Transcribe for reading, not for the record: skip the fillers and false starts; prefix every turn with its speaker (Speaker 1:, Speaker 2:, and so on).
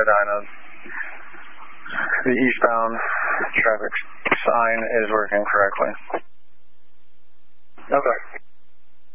Speaker 1: Medina. The eastbound traffic sign is working correctly.
Speaker 2: Okay.